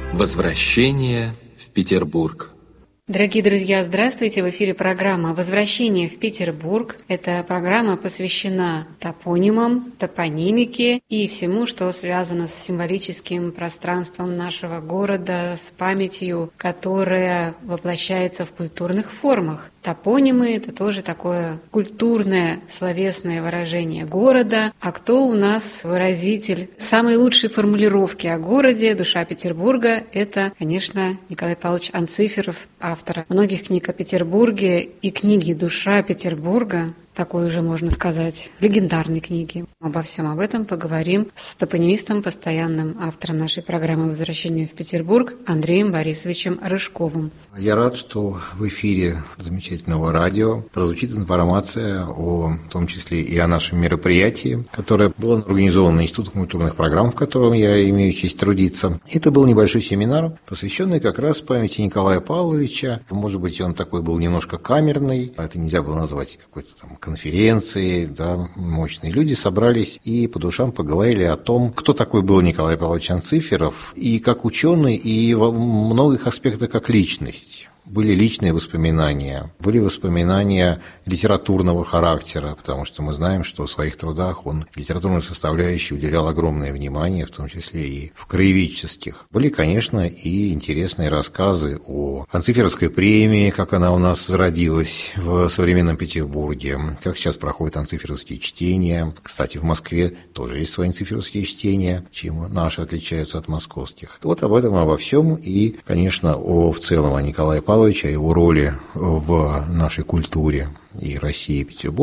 Возвращение в Петербург. Дорогие друзья, здравствуйте! В эфире программа «Возвращение в Петербург». Эта программа посвящена топонимам, топонимике и всему, что связано с символическим пространством нашего города, с памятью, которая воплощается в культурных формах. Топонимы – это тоже такое культурное словесное выражение города. А кто у нас выразитель самой лучшей формулировки о городе, душа Петербурга – это, конечно, Николай Павлович Анциферов, автор многих книг о Петербурге и книги «Душа Петербурга», такой уже, можно сказать, легендарной книги. Обо всем об этом поговорим с топонимистом, постоянным автором нашей программы «Возвращение в Петербург» Андреем Борисовичем Рыжковым. Я рад, что в эфире замечательного радио прозвучит информация о том числе и о нашем мероприятии, которое было организовано Институтом культурных программ, в котором я имею честь трудиться. Это был небольшой семинар, посвященный как раз памяти Николая Павловича. Может быть, он такой был немножко камерный, это нельзя было назвать какой-то там конференции, да, мощные люди собрались и по душам поговорили о том, кто такой был Николай Павлович Анциферов, и как ученый, и во многих аспектах как личность. Были личные воспоминания, были воспоминания литературного характера, потому что мы знаем, что в своих трудах он литературной составляющей уделял огромное внимание, в том числе и в краеведческих. Были, конечно, и интересные рассказы о Анциферовской премии, как она у нас зародилась в современном Петербурге, как сейчас проходят анциферовские чтения. Кстати, в Москве тоже есть свои анциферовские чтения, чем наши отличаются от московских. Вот об этом, обо всем и, конечно, в целом о Николае Павловиче, о его роли в нашей культуре и России, и Петербурге.